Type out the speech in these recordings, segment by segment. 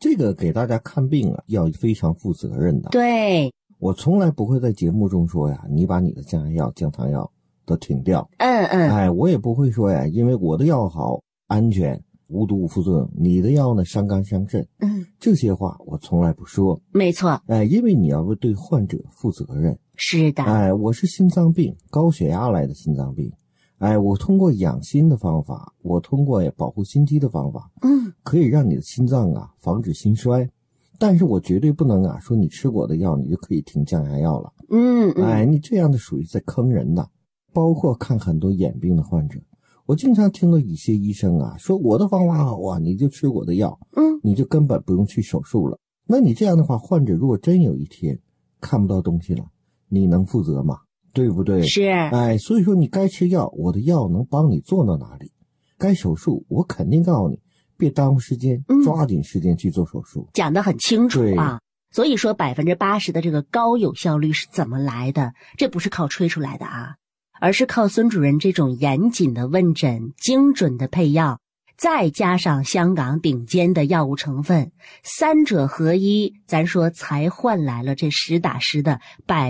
这个给大家看病啊，要非常负责任的。 对， 我从来不会在节目中说呀，你把你的降压药、降糖药都停掉。我也不会说呀，因为我的药好、安全、无毒无副作用，你的药呢伤肝伤肾。这些话我从来不说。 没错。 因为你要对患者负责任。 是的。 我是心脏病，高血压来的心脏病。我通过养心的方法，我通过保护心肌的方法，可以让你的心脏啊防止心衰。但是我绝对不能说你吃我的药你就可以停降压药了。你这样的属于在坑人的。包括看很多眼病的患者，我经常听到一些医生说我的方法好啊，你就吃我的药，你就根本不用去手术了。那你这样的话，患者如果真有一天看不到东西了，你能负责吗？对不对？ 是。 所以说你该吃药，我的药能帮你做到哪里？该手术，我肯定告诉你，别耽误时间，抓紧时间去做手术。 讲得很清楚啊。所以说80%的这个高有效率是怎么来的？这不是靠吹出来的啊，而是靠孙主任这种严谨的问诊、精准的配药，再加上香港顶尖的药物成分，三者合一，咱说才换来了这实打实的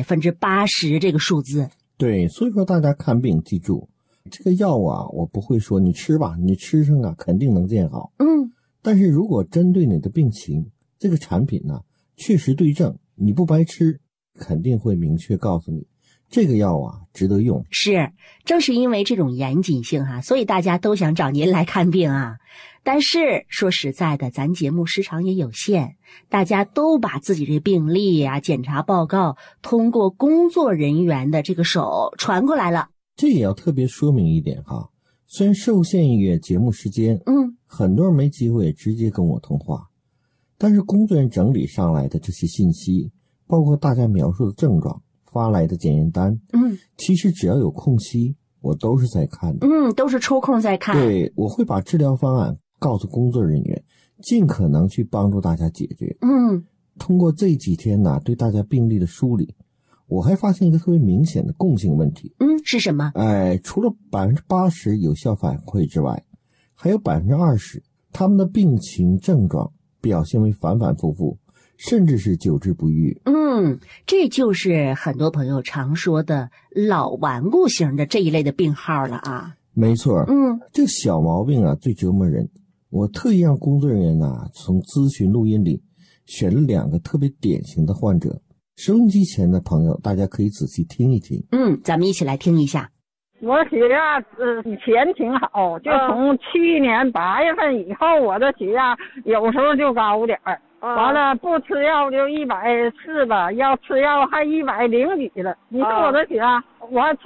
80%这个数字。 对，所以说大家看病记住，这个药我不会说你吃吧，你吃上肯定能见好。但是如果针对你的病情，这个产品呢确实对症，你不白吃，肯定会明确告诉你这个药值得用。 是，正是因为这种严谨性所以大家都想找您来看病啊。但是说实在的，咱节目时长也有限，大家都把自己这病历检查报告通过工作人员的这个手传过来了。 这也要特别说明一点虽然受限于节目时间，很多人没机会直接跟我通话，但是工作人员整理上来的这些信息，包括大家描述的症状，发来的检验单，其实只要有空隙，我都是在看的。 都是抽空在看。 对，我会把治疗方案告诉工作人员，尽可能去帮助大家解决。通过这几天对大家病例的梳理，我还发现一个特别明显的共性问题。 是什么？ 除了80%有效反馈之外，还有20%他们的病情症状表现为反反复复，甚至是久治不愈。这就是很多朋友常说的老顽固型的这一类的病号了啊。没错。这小毛病最折磨人。我特意让工作人员从咨询录音里选了2个特别典型的患者。收音机前的朋友，大家可以仔细听一听。 咱们一起来听一下。 我血压以前挺好，就从去年8月份以后，我的血压有时候就高点儿。完了不吃药就140吧，要吃药还100几了。你说我的血压，我吃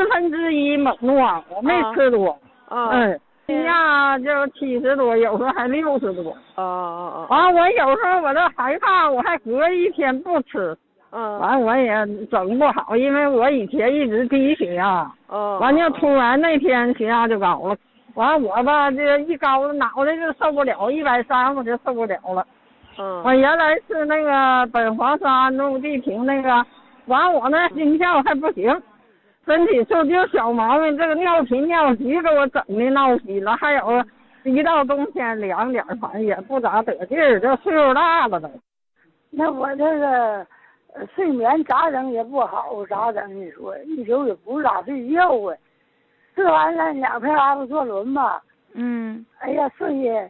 1/4猛诺，我没吃多。血压就70多，有时候还60多。完我有时候我都害怕，我还隔一天不吃。完我也整不好，因为我以前一直低血压。完就突然那天血压就高了。完我吧这一高脑袋就受不了，130我就受不了了。我原来是那个苯黄沙诺地平那个，完我那心跳还不行，身体就小毛病，这个尿频尿急给我整的闹心了，还有一到冬天凉点，反正也不咋得劲儿，这岁数大了都。 那我这个睡眠咋整也不好，咋整？你说一宿也不咋睡觉啊，吃完了2片阿布唑仑吧，哎呀睡也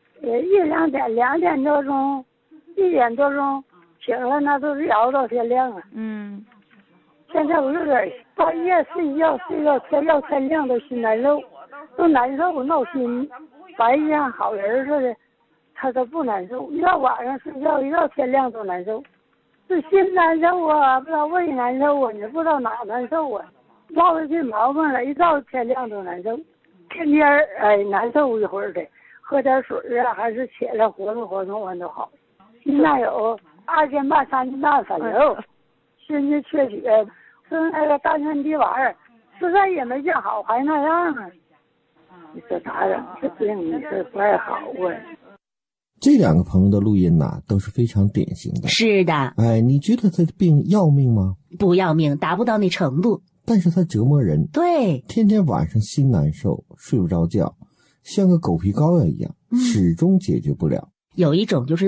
1-2点，2点多钟，1点多钟醒了，那都是熬到天亮啊。现在我有点半夜睡觉到天亮都心难受，都难受闹心，白天好人似的，他都不难受，一到晚上睡觉一到天亮都难受，是心难受不知道胃难受也不知道哪难受落了这毛病了，一到天亮都难受，天天难受一会儿的，喝点水还是起来活动活动完都好。现在有2斤半3斤半反流，心肌缺血，吃那个丹参地丸，实在也没见好，还那样你说咋整？这病你说不太好这2个朋友的录音都是非常典型的。 是的。 你觉得他的病要命吗？ 不要命，达不到那程度。 但是他折磨人。 对， 天天晚上心难受，睡不着觉，像个狗皮膏药一样，始终解决不了。 有一种就是